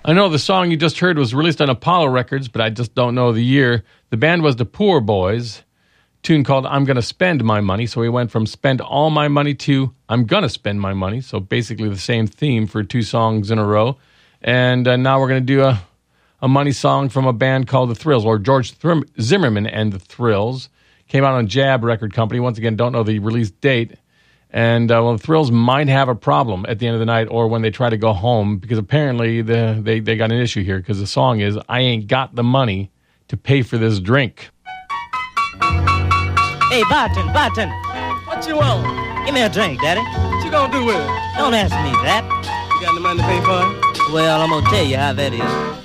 I know the song you just heard was released on Apollo Records, but I just don't know the year. The band was the Poor Boys. Tune called I'm Gonna Spend My Money. So we went from Spend All My Money to I'm Gonna Spend My Money. So basically the same theme for two songs in a row. And now we're going to do a money song from a band called The Thrills, or George Zimmerman and The Thrills. Came out on Jab Record Company. Once again, don't know the release date. And The Thrills might have a problem at the end of the night or when they try to go home, because apparently they got an issue here, because the song is I Ain't Got the Money to Pay for This Drink. Hey, Barton. What you want? Give me a drink, Daddy. What you gonna do with it? Don't ask me that. You got the money to pay for it? Well, I'm gonna tell you how that is.